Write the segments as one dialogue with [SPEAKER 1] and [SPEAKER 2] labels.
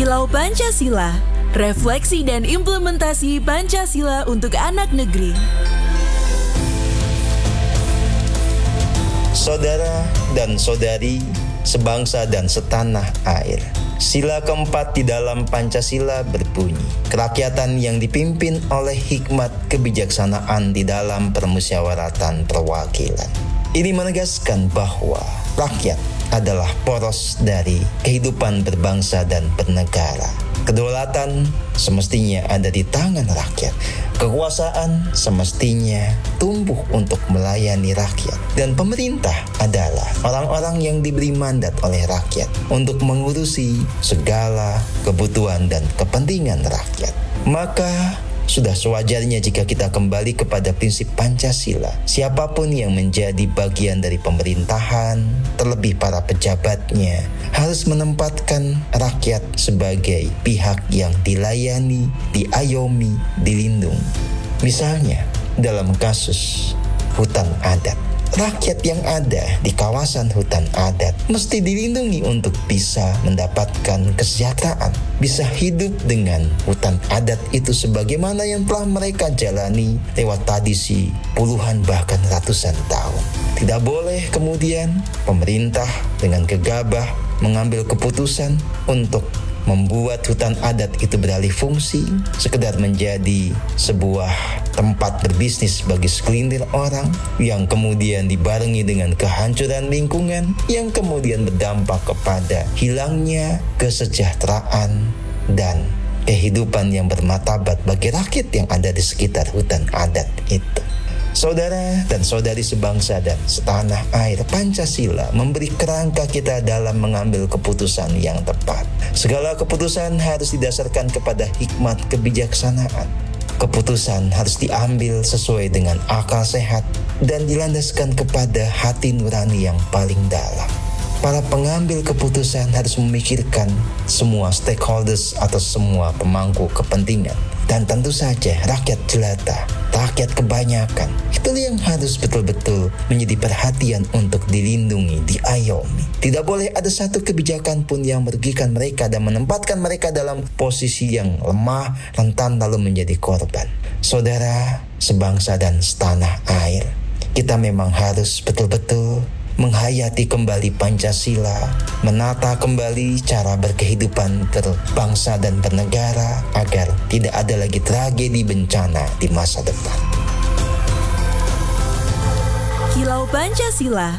[SPEAKER 1] Kilau Pancasila, refleksi dan implementasi Pancasila untuk anak negeri.
[SPEAKER 2] Saudara dan saudari, sebangsa dan setanah air. Sila keempat di dalam Pancasila berbunyi, kerakyatan yang dipimpin oleh hikmat kebijaksanaan di dalam permusyawaratan perwakilan. Ini menegaskan bahwa rakyat adalah poros dari kehidupan berbangsa dan bernegara. Kedaulatan semestinya ada di tangan rakyat. Kekuasaan semestinya tumbuh untuk melayani rakyat. Dan pemerintah adalah orang-orang yang diberi mandat oleh rakyat untuk mengurusi segala kebutuhan dan kepentingan rakyat. Maka sudah sewajarnya jika kita kembali kepada prinsip Pancasila. Siapapun yang menjadi bagian dari pemerintahan, terlebih para pejabatnya, harus menempatkan rakyat sebagai pihak yang dilayani, diayomi, dilindungi. Misalnya, dalam kasus hutan adat. Rakyat yang ada di kawasan hutan adat mesti dilindungi untuk bisa mendapatkan kesejahteraan, bisa hidup dengan hutan adat itu sebagaimana yang telah mereka jalani lewat tradisi puluhan bahkan ratusan tahun. Tidak boleh kemudian pemerintah dengan gegabah mengambil keputusan untuk membuat hutan adat itu beralih fungsi, sekedar menjadi sebuah tempat berbisnis bagi segelintir orang, yang kemudian dibarengi dengan kehancuran lingkungan, yang kemudian berdampak kepada hilangnya kesejahteraan dan kehidupan yang bermartabat bagi rakyat yang ada di sekitar hutan adat itu. Saudara dan saudari sebangsa dan setanah air, Pancasila memberi kerangka kita dalam mengambil keputusan yang tepat. Segala keputusan harus didasarkan kepada hikmat kebijaksanaan. Keputusan harus diambil sesuai dengan akal sehat dan dilandaskan kepada hati nurani yang paling dalam. Para pengambil keputusan harus memikirkan semua stakeholders atau semua pemangku kepentingan. Dan tentu saja rakyat jelata, rakyat kebanyakan, itu yang harus betul-betul menjadi perhatian untuk dilindungi, diayomi. Tidak boleh ada satu kebijakan pun yang merugikan mereka dan menempatkan mereka dalam posisi yang lemah, rentan lalu menjadi korban. Saudara, sebangsa dan setanah air, kita memang harus betul-betul menghayati kembali Pancasila, menata kembali cara berkehidupan berbangsa dan bernegara agar tidak ada lagi tragedi bencana di masa depan.
[SPEAKER 1] Kilau Pancasila.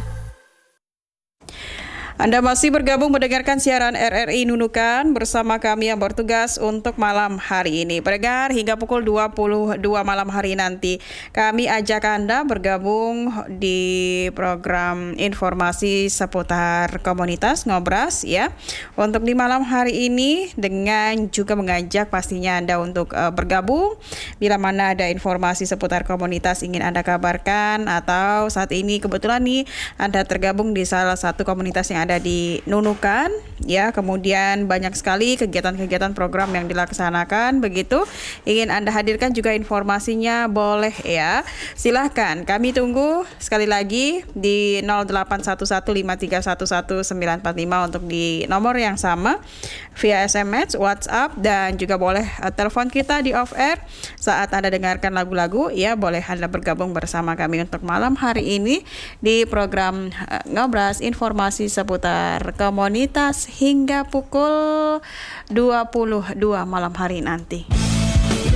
[SPEAKER 3] Anda masih bergabung mendengarkan siaran RRI Nunukan bersama kami yang bertugas untuk malam hari ini. Pendengar, hingga pukul 22 malam hari nanti kami ajak Anda bergabung di program informasi seputar komunitas Ngobras ya. Untuk di malam hari ini dengan juga mengajak pastinya Anda untuk bergabung bila mana ada informasi seputar komunitas ingin Anda kabarkan, atau saat ini kebetulan nih Anda tergabung di salah satu komunitas yang ada di Nunukan ya, kemudian banyak sekali kegiatan-kegiatan program yang dilaksanakan begitu, ingin Anda hadirkan juga informasinya, boleh ya, silahkan kami tunggu sekali lagi di 081153111945 untuk di nomor yang sama via SMS, WhatsApp, dan juga boleh telepon kita di off air saat Anda dengarkan lagu-lagu ya, boleh Anda bergabung bersama kami untuk malam hari ini di program Ngobras informasi seputar komunitas hingga pukul 22 malam hari nanti.